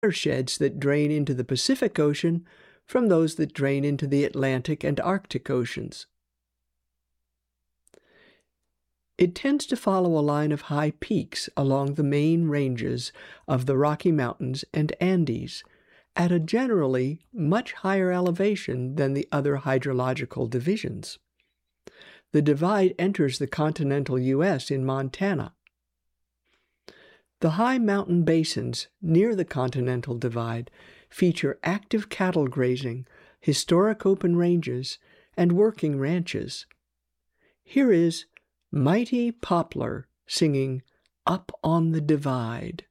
watersheds that drain into the Pacific Ocean from those that drain into the Atlantic and Arctic Oceans. It tends to follow a line of high peaks along the main ranges of the Rocky Mountains and Andes, at a generally much higher elevation than the other hydrological divisions. The divide enters the continental U.S. in Montana. The high mountain basins near the continental divide feature active cattle grazing, historic open ranges, and working ranches. Here is Mighty Poplar singing "Up on the Divide."